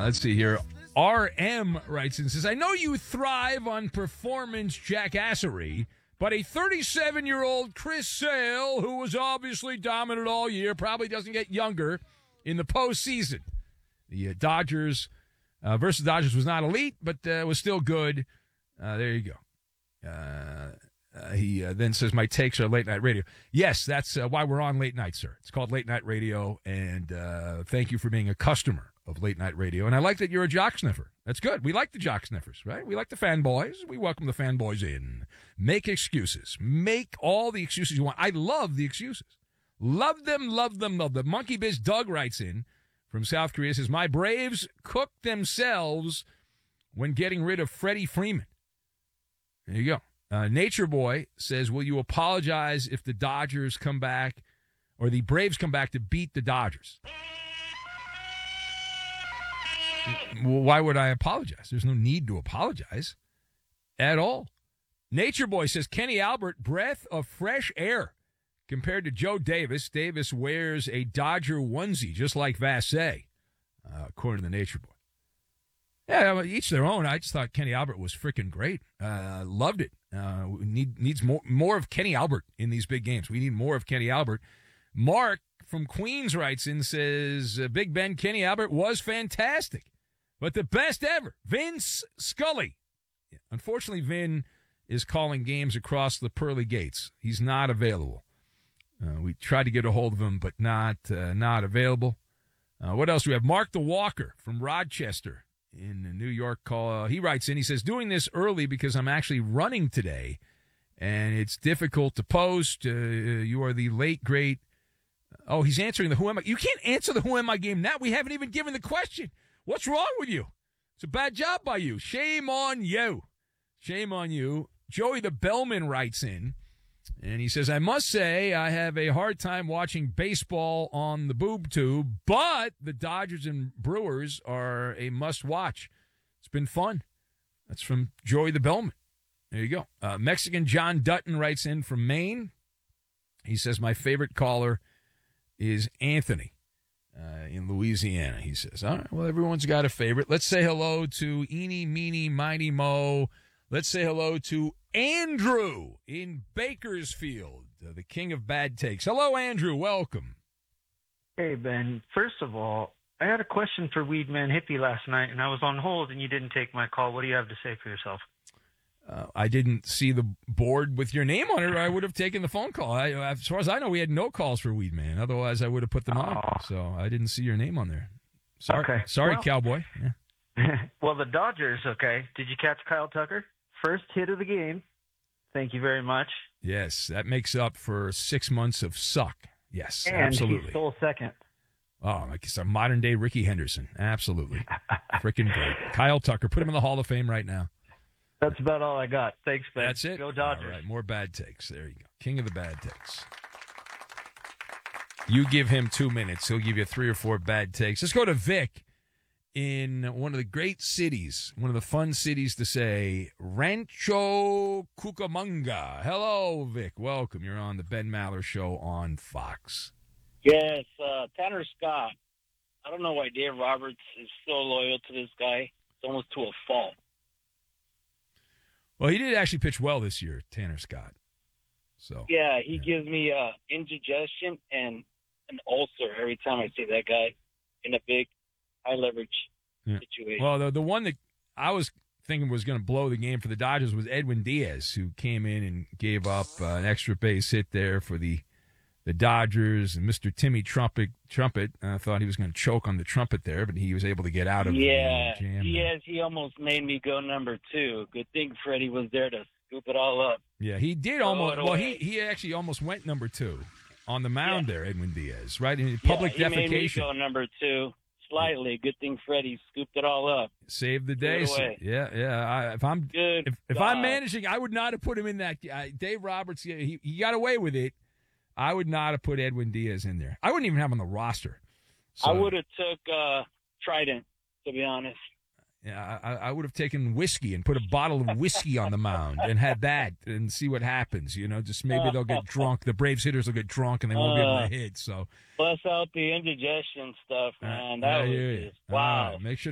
Let's see here. RM writes and says, I know you thrive on performance jackassery, but a 37-year-old Chris Sale, who was obviously dominant all year, probably doesn't get younger in the postseason. The Dodgers versus Dodgers was not elite, but was still good. There you go. He then says, my takes are late night radio. Yes, that's why we're on late night, sir. It's called late night radio, and thank you for being a customer of late night radio. And I like that you're a jock sniffer. That's good. We like the jock sniffers, right? We like the fanboys. We welcome the fanboys in. Make excuses. Make all the excuses you want. I love the excuses. Love them, love them, love them. Monkey Biz Doug writes in from South Korea, says, my Braves cooked themselves when getting rid of Freddie Freeman. There you go. Nature Boy says, will you apologize if the Dodgers come back or the Braves come back to beat the Dodgers? Well, why would I apologize? There's no need to apologize at all. Nature Boy says, Kenny Albert, breath of fresh air compared to Joe Davis. Davis wears a Dodger onesie just like Vassay, according to the Nature Boy. Yeah, each their own. I just thought Kenny Albert was freaking great. Loved it. Needs more of Kenny Albert in these big games. We need more of Kenny Albert. Mark from Queens writes in, says, Big Ben, Kenny Albert was fantastic, but the best ever, Vince Scully. Unfortunately, Vin is calling games across the pearly gates. He's not available. We tried to get a hold of him, but not available. What else do we have? Mark the Walker from Rochester in New York. He writes in, he says, doing this early because I'm actually running today, and it's difficult to post. You are the late, great. Oh, he's answering the Who Am I? You can't answer the Who Am I game now. We haven't even given the question. What's wrong with you? It's a bad job by you. Shame on you. Shame on you. Joey the Bellman writes in, and he says, I must say I have a hard time watching baseball on the boob tube, but the Dodgers and Brewers are a must-watch. It's been fun. That's from Joey the Bellman. There you go. Mexican John Dutton writes in from Maine. He says, my favorite caller is Anthony in Louisiana. He says, all right, well, everyone's got a favorite. Let's say hello to Eeny, Meeny, Miny, Mo. Let's say hello to Andrew in Bakersfield, the king of bad takes. Hello, Andrew. Welcome. Hey, Ben. First of all, I had a question for Weedman Hippie last night, and I was on hold, and you didn't take my call. What do you have to say for yourself? I didn't see the board with your name on it, or I would have taken the phone call. As far as I know, we had no calls for Weedman. Otherwise, I would have put them on. So I didn't see your name on there. Sorry, okay. Sorry, well, Cowboy. Yeah. Well, the Dodgers, okay. Did you catch Kyle Tucker? First hit of the game. Thank you very much. Yes, that makes up for 6 months of suck. Yes, and absolutely. And he stole second. Oh, like it's a modern-day Ricky Henderson. Absolutely. Freaking great. Kyle Tucker. Put him in the Hall of Fame right now. That's about all I got. Thanks, Ben. That's it. Go Dodgers. All right, more bad takes. There you go. King of the bad takes. You give him 2 minutes. He'll give you 3 or 4 bad takes. Let's go to Vic in one of the great cities, one of the fun cities to say, Rancho Cucamonga. Hello, Vic. Welcome. You're on the Ben Maller Show on Fox. Yes, Tanner Scott. I don't know why Dave Roberts is so loyal to this guy. It's almost to a fault. Well, he did actually pitch well this year, Tanner Scott. So yeah, he gives me indigestion and an ulcer every time I see that guy in a big high leverage situation. Well, the one that I was thinking was going to blow the game for the Dodgers was Edwin Diaz, who came in and gave up an extra base hit there for the Dodgers. And Mr. Timmy Trumpet, I thought he was going to choke on the trumpet there, but he was able to get out of the jam. He almost made me go number 2. Good thing Freddie was there to scoop it all up. Yeah, he did almost. Well, he actually almost went number 2 on the mound there, Edwin Diaz, right? In public defecation. He made me go number 2 slightly. Good thing Freddie scooped it all up. Saved the day. Yeah. If I'm managing, I would not have put him in that. Dave Roberts, he got away with it. I would not have put Edwin Diaz in there. I wouldn't even have him on the roster. So, I would have took Trident, to be honest. Yeah, I would have taken whiskey and put a bottle of whiskey on the mound and had that and see what happens. You know, just maybe they'll get drunk. The Braves hitters will get drunk and they won't be able to hit. So plus out the indigestion stuff, man. That was just, wow. Make sure